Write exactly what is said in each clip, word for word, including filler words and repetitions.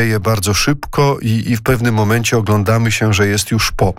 dzieje bardzo szybko i, i w pewnym momencie oglądamy się, że jest już po.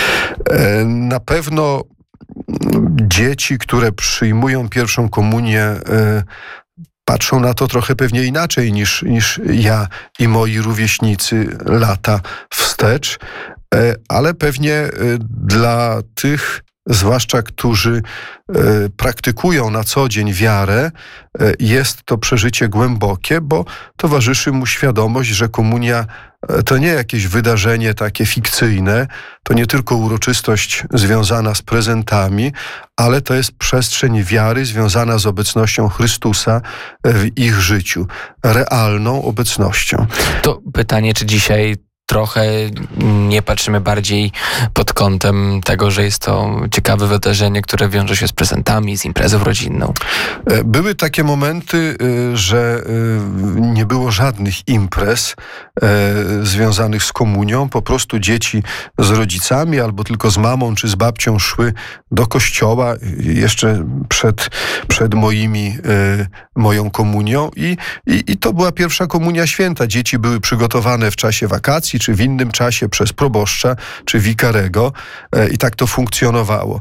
Na pewno dzieci, które przyjmują pierwszą komunię, patrzą na to trochę pewnie inaczej niż, niż ja i moi rówieśnicy lata wstecz, ale pewnie dla tych, zwłaszcza którzy praktykują na co dzień wiarę, jest to przeżycie głębokie, bo towarzyszy mu świadomość, że komunia to nie jakieś wydarzenie takie fikcyjne, to nie tylko uroczystość związana z prezentami, ale to jest przestrzeń wiary związana z obecnością Chrystusa w ich życiu, realną obecnością. To pytanie, czy dzisiaj trochę nie patrzymy bardziej pod kątem tego, że jest to ciekawe wydarzenie, które wiąże się z prezentami, z imprezą rodzinną? Były takie momenty, że nie było żadnych imprez związanych z komunią. Po prostu dzieci z rodzicami albo tylko z mamą czy z babcią szły do kościoła jeszcze przed, przed moimi, moją komunią i, i, i to była pierwsza komunia święta. Dzieci były przygotowane w czasie wakacji czy w innym czasie przez proboszcza czy wikarego i tak to funkcjonowało.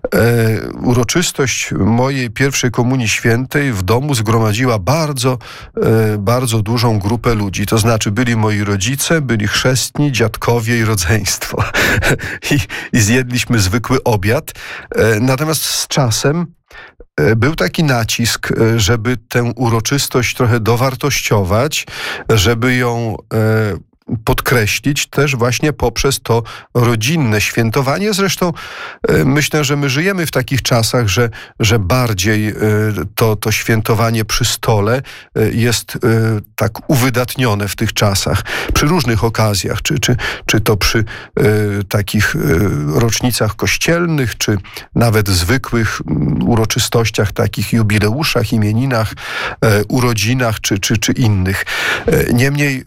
Uroczystość mojej pierwszej komunii świętej w domu zgromadziła bardzo, bardzo dużą grupę ludzi. To znaczy byli moi rodzice, byli chrzestni, dziadkowie i rodzeństwo. I, i zjedliśmy zwykły obiad. Natomiast z czasem był taki nacisk, żeby tę uroczystość trochę dowartościować, żeby ją podkreślić też właśnie poprzez to rodzinne świętowanie. Zresztą myślę, że my żyjemy w takich czasach, że, że bardziej to, to świętowanie przy stole jest tak uwydatnione w tych czasach. Przy różnych okazjach, czy, czy, czy to przy takich rocznicach kościelnych, czy nawet zwykłych uroczystościach, takich jubileuszach, imieninach, urodzinach, czy, czy, czy innych. Niemniej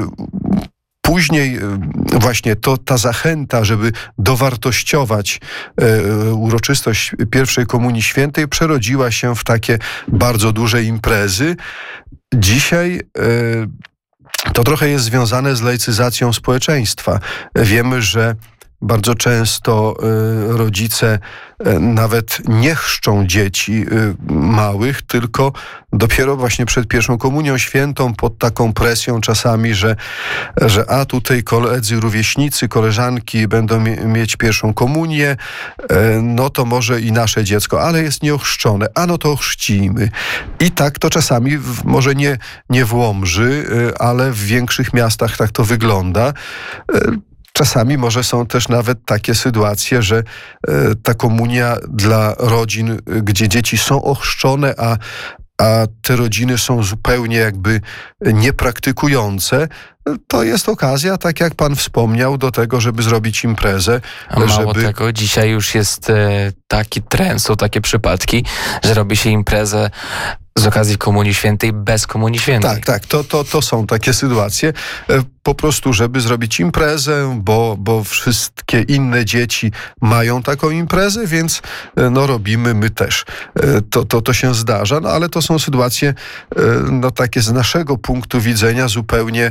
później właśnie to, ta zachęta, żeby dowartościować e, uroczystość pierwszej komunii świętej przerodziła się w takie bardzo duże imprezy. Dzisiaj e, to trochę jest związane z laicyzacją społeczeństwa. Wiemy, że bardzo często y, rodzice y, nawet nie chrzczą dzieci y, małych, tylko dopiero właśnie przed pierwszą komunią świętą pod taką presją czasami, że, że a tutaj koledzy, rówieśnicy, koleżanki będą mi- mieć pierwszą komunię, y, no to może i nasze dziecko, ale jest nieochrzczone, a no to ochrzcimy. I tak to czasami, w, może nie, nie w Łomży, y, ale w większych miastach tak to wygląda. Y, Czasami może są też nawet takie sytuacje, że e, ta komunia dla rodzin, gdzie dzieci są ochrzczone, a, a te rodziny są zupełnie jakby niepraktykujące, to jest okazja, tak jak pan wspomniał, do tego, żeby zrobić imprezę. A mało żeby... tego, dzisiaj już jest e, taki trend, są takie przypadki, że robi się imprezę z okazji Komunii Świętej bez Komunii Świętej. Tak, tak, to, to, to są takie sytuacje. Po prostu, żeby zrobić imprezę, bo, bo wszystkie inne dzieci mają taką imprezę, więc no robimy my też. To, to, to się zdarza, no ale to są sytuacje no takie z naszego punktu widzenia zupełnie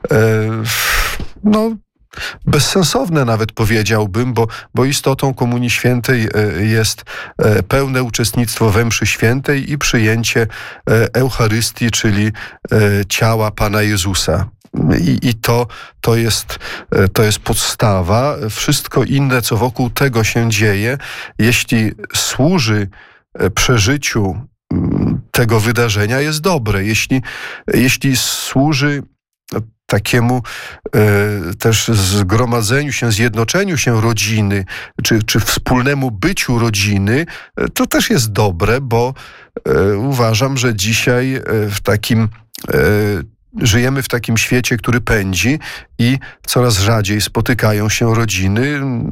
no bezsensowne nawet powiedziałbym, bo, bo istotą Komunii Świętej jest pełne uczestnictwo we mszy świętej i przyjęcie Eucharystii, czyli ciała Pana Jezusa. I, i to, to, jest, to jest podstawa. Wszystko inne, co wokół tego się dzieje, jeśli służy przeżyciu tego wydarzenia, jest dobre. Jeśli, jeśli służy takiemu e, też zgromadzeniu się, zjednoczeniu się rodziny, czy, czy wspólnemu byciu rodziny, to też jest dobre, bo e, uważam, że dzisiaj e, w takim e, żyjemy w takim świecie, który pędzi i coraz rzadziej spotykają się rodziny.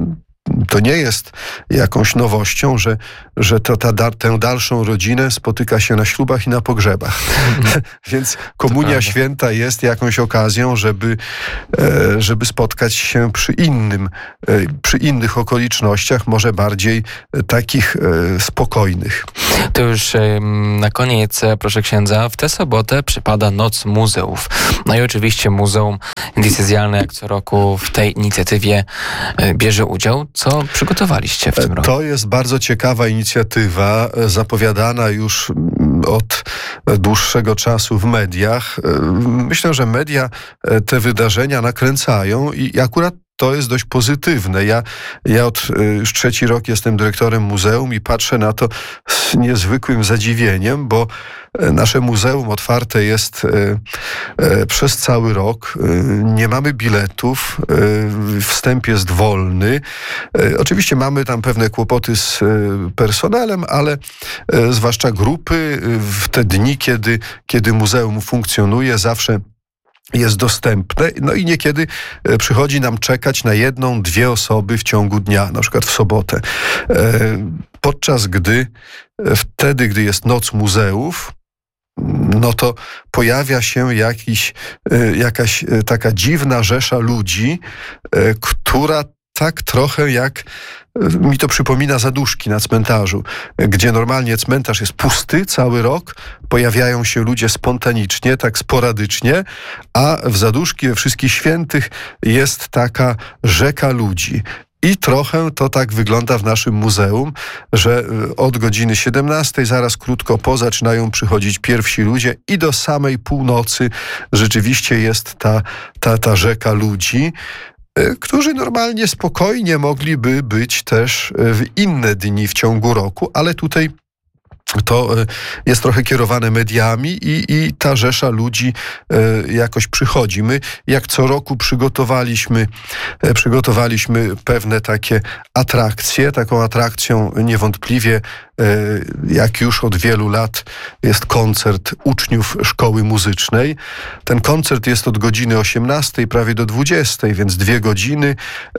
to nie jest jakąś nowością, że, że to ta, da, tę dalszą rodzinę spotyka się na ślubach i na pogrzebach. Więc Komunia Święta jest jakąś okazją, żeby, żeby spotkać się przy innym, przy innych okolicznościach, może bardziej takich spokojnych. To już na koniec, proszę księdza, w tę sobotę przypada Noc Muzeów. No i oczywiście Muzeum Diecezjalne jak co roku w tej inicjatywie bierze udział. Co przygotowaliście w tym roku? To jest bardzo ciekawa inicjatywa, zapowiadana już od dłuższego czasu w mediach. Myślę, że media te wydarzenia nakręcają i akurat to jest dość pozytywne. Ja, ja od już trzeci rok jestem dyrektorem muzeum i patrzę na to z niezwykłym zadziwieniem, bo nasze muzeum otwarte jest przez cały rok. Nie mamy biletów, wstęp jest wolny. Oczywiście mamy tam pewne kłopoty z personelem, ale zwłaszcza grupy w te dni, kiedy, kiedy muzeum funkcjonuje, zawsze jest dostępne, no i niekiedy przychodzi nam czekać na jedną, dwie osoby w ciągu dnia, na przykład w sobotę. Podczas gdy, wtedy, gdy jest Noc Muzeów, no to pojawia się jakiś, jakaś taka dziwna rzesza ludzi, która tak trochę jak mi to przypomina zaduszki na cmentarzu, gdzie normalnie cmentarz jest pusty cały rok, pojawiają się ludzie spontanicznie, tak sporadycznie, a w zaduszki we Wszystkich Świętych jest taka rzeka ludzi. I trochę to tak wygląda w naszym muzeum, że od godziny siedemnastej, zaraz krótko po, zaczynają przychodzić pierwsi ludzie i do samej północy rzeczywiście jest ta, ta, ta rzeka ludzi, którzy normalnie, spokojnie mogliby być też w inne dni w ciągu roku, ale tutaj to jest trochę kierowane mediami i, i ta rzesza ludzi jakoś przychodzi. My jak co roku przygotowaliśmy, przygotowaliśmy pewne takie atrakcje. Taką atrakcją niewątpliwie, jak już od wielu lat, jest koncert uczniów szkoły muzycznej. Ten koncert jest od godziny osiemnastej prawie do dwudziestej, więc dwie godziny.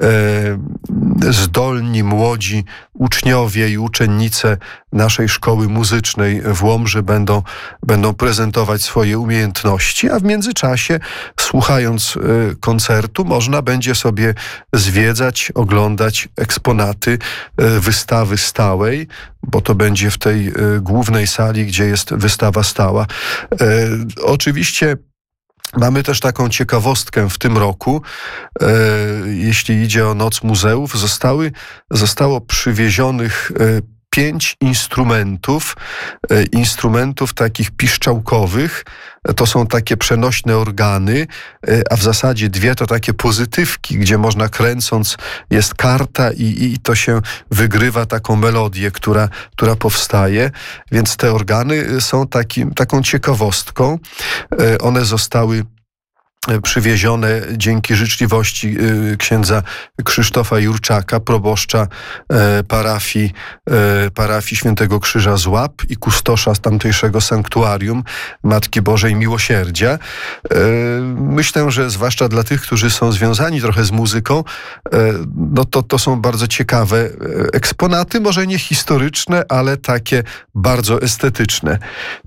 Zdolni, młodzi uczniowie i uczennice naszej szkoły muzycznej w Łomży będą, będą prezentować swoje umiejętności, a w międzyczasie, słuchając koncertu, można będzie sobie zwiedzać, oglądać eksponaty wystawy stałej, bo to będzie w tej głównej sali, gdzie jest wystawa stała. Oczywiście mamy też taką ciekawostkę w tym roku, e, jeśli idzie o Noc Muzeów, zostały, zostało przywiezionych e, pięć instrumentów, e, instrumentów takich piszczałkowych. To są takie przenośne organy, e, a w zasadzie dwie to takie pozytywki, gdzie można kręcąc, jest karta i, i to się wygrywa taką melodię, która, która powstaje. Więc te organy są takim, taką ciekawostką. E, one zostały przywiezione dzięki życzliwości księdza Krzysztofa Jurczaka, proboszcza parafii, parafii Świętego Krzyża z Łap i kustosza z tamtejszego sanktuarium Matki Bożej Miłosierdzia. Myślę, że zwłaszcza dla tych, którzy są związani trochę z muzyką, no to, to są bardzo ciekawe eksponaty, może nie historyczne, ale takie bardzo estetyczne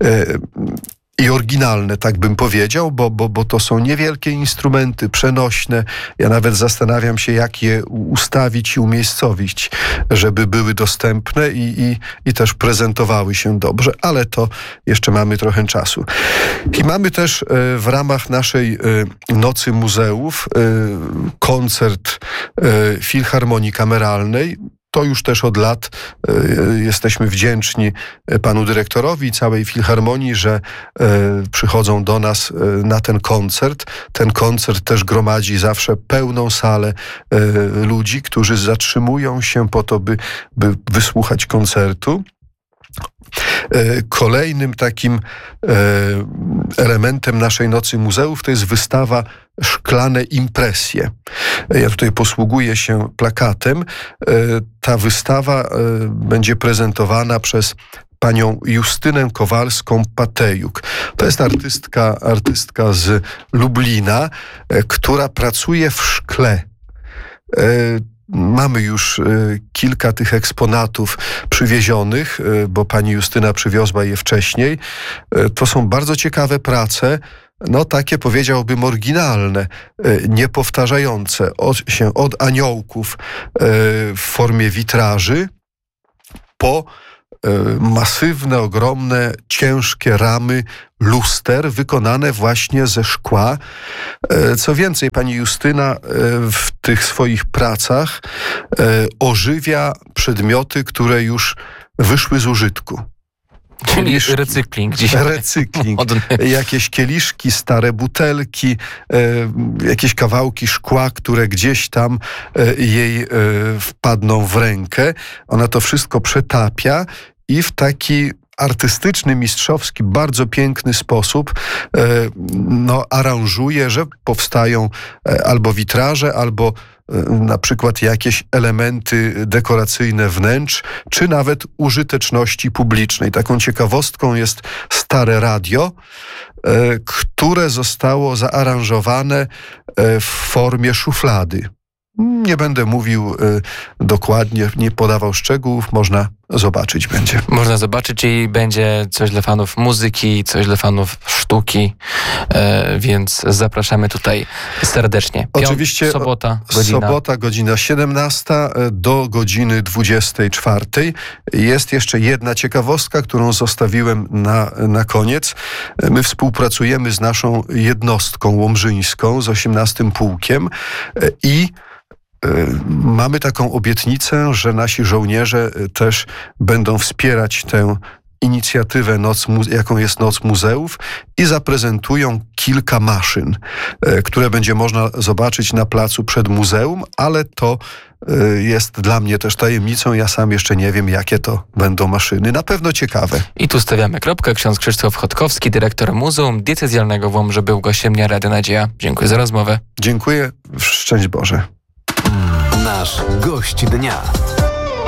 i oryginalne, tak bym powiedział, bo, bo, bo to są niewielkie instrumenty, przenośne. Ja nawet zastanawiam się, jak je ustawić i umiejscowić, żeby były dostępne i, i, i też prezentowały się dobrze, ale to jeszcze mamy trochę czasu. I mamy też w ramach naszej Nocy Muzeów koncert Filharmonii Kameralnej. To już też od lat y, jesteśmy wdzięczni panu dyrektorowi i całej Filharmonii, że y, przychodzą do nas y, na ten koncert. Ten koncert też gromadzi zawsze pełną salę y, ludzi, którzy zatrzymują się po to, by, by wysłuchać koncertu. Kolejnym takim elementem naszej Nocy Muzeów to jest wystawa Szklane Impresje. Ja tutaj posługuję się plakatem. Ta wystawa będzie prezentowana przez panią Justynę Kowalską-Patejuk. To jest artystka, artystka z Lublina, która pracuje w szkle. mamy już y, kilka tych eksponatów przywiezionych, y, bo pani Justyna przywiozła je wcześniej. Y, to są bardzo ciekawe prace, no takie powiedziałbym oryginalne, y, niepowtarzające od, się od aniołków y, w formie witraży po masywne, ogromne, ciężkie ramy luster wykonane właśnie ze szkła. Co więcej, pani Justyna w tych swoich pracach ożywia przedmioty, które już wyszły z użytku. Czyli Kieliszki, recykling dzisiaj. Recykling. Jakieś kieliszki, stare butelki, e, jakieś kawałki szkła, które gdzieś tam e, jej e, wpadną w rękę. Ona to wszystko przetapia i w taki artystyczny, mistrzowski, bardzo piękny sposób e, no, aranżuje, że powstają e, albo witraże, albo na przykład jakieś elementy dekoracyjne wnętrz, czy nawet użyteczności publicznej. Taką ciekawostką jest stare radio, które zostało zaaranżowane w formie szuflady. Nie będę mówił dokładnie, nie podawał szczegółów, można zobaczyć będzie. Można zobaczyć, czyli będzie coś dla fanów muzyki, coś dla fanów sztuki, e, więc zapraszamy tutaj serdecznie. Piąt, Oczywiście sobota, godzina. Sobota, godzina siedemnasta do godziny dwudziestej czwartej. Jest jeszcze jedna ciekawostka, którą zostawiłem na, na koniec. My współpracujemy z naszą jednostką łomżyńską, z osiemnastym Pułkiem i mamy taką obietnicę, że nasi żołnierze też będą wspierać tę inicjatywę, noc, jaką jest Noc Muzeów i zaprezentują kilka maszyn, które będzie można zobaczyć na placu przed muzeum, ale to jest dla mnie też tajemnicą. Ja sam jeszcze nie wiem, jakie to będą maszyny. Na pewno ciekawe. I tu stawiamy kropkę. Ksiądz Krzysztof Chodkowski, dyrektor Muzeum Diecezjalnego w Łomży, był gościem Dnia Radia Nadzieja. Dziękuję za rozmowę. Dziękuję. Szczęść Boże. Nasz gość dnia.